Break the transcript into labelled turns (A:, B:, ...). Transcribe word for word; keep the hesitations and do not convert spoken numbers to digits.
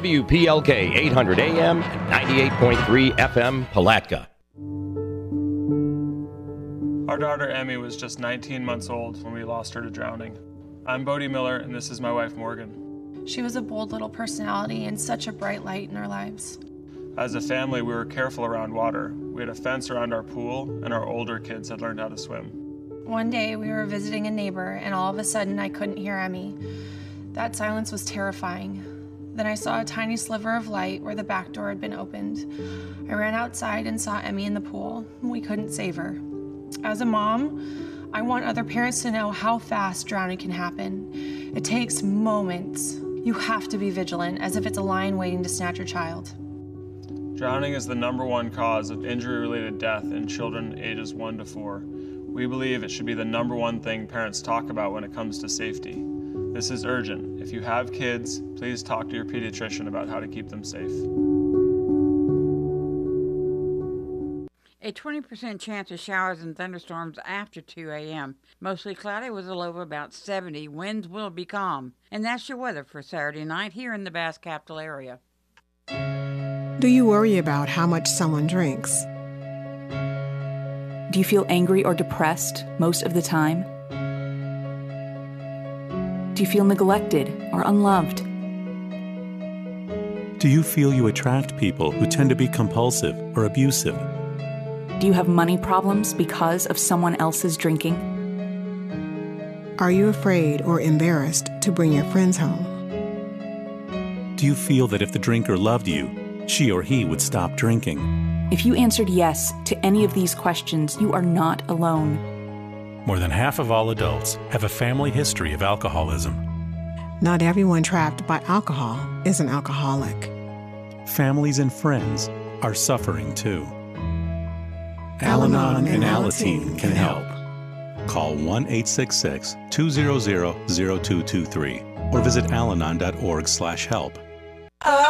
A: W P L K eight hundred A M and ninety-eight point three F M Palatka.
B: Our daughter Emmy was just nineteen months old when we lost her to drowning. I'm Bodie Miller, and this is my wife Morgan.
C: She was a bold little personality and such a bright light in our lives.
B: As a family, we were careful around water. We had a fence around our pool, and our older kids had learned how to swim.
C: One day, we were visiting a neighbor, and all of a sudden, I couldn't hear Emmy. That silence was terrifying. Then I saw a tiny sliver of light where the back door had been opened. I ran outside and saw Emmy in the pool. We couldn't save her. As a mom, I want other parents to know how fast drowning can happen. It takes moments. You have to be vigilant, as if it's a lion waiting to snatch your child.
B: Drowning is the number one cause of injury-related death in children ages one to four. We believe it should be the number one thing parents talk about when it comes to safety. This is urgent. If you have kids, please talk to your pediatrician about how to keep them safe.
D: A twenty percent chance of showers and thunderstorms after two a.m. Mostly cloudy with a low of about seventy. Winds will be calm. And that's your weather for Saturday night here in the Bass Capital area.
E: Do you worry about how much someone drinks?
F: Do you feel angry or depressed most of the time? Do you feel neglected or unloved?
G: Do you feel you attract people who tend to be compulsive or abusive?
F: Do you have money problems because of someone else's drinking?
E: Are you afraid or embarrassed to bring your friends home?
G: Do you feel that if the drinker loved you, she or he would stop drinking?
F: If you answered yes to any of these questions, you are not alone.
G: More than half of all adults have a family history of alcoholism.
E: Not everyone trapped by alcohol is an alcoholic.
G: Families and friends are suffering too.
E: Al-Anon
G: and Alateen can help. Call one eight six six, two hundred, zero two two three or visit alanon dot org slash help.